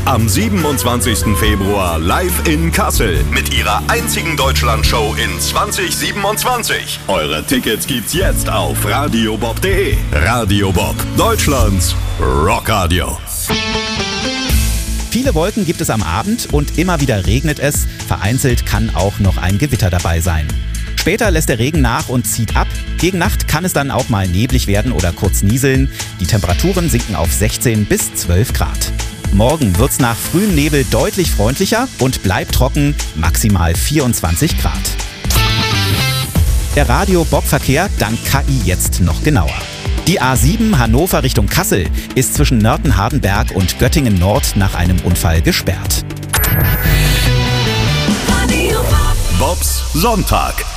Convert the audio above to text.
Am 27. Februar live in Kassel mit ihrer einzigen Deutschlandshow in 2027. Eure Tickets gibt's jetzt auf radiobob.de. Radio Bob, Deutschlands Rockradio. Viele Wolken gibt es am Abend und immer wieder regnet es. Vereinzelt kann auch noch ein Gewitter dabei sein. Später lässt der Regen nach und zieht ab. Gegen Nacht kann es dann auch mal neblig werden oder kurz nieseln. Die Temperaturen sinken auf 16 bis 12 Grad. Morgen wird's nach frühem Nebel deutlich freundlicher und bleibt trocken, maximal 24 Grad. Der Radio-Bob-Verkehr dank KI jetzt noch genauer. Die A7 Hannover Richtung Kassel ist zwischen Nörten-Hardenberg und Göttingen Nord nach einem Unfall gesperrt. Bobs Sonntag.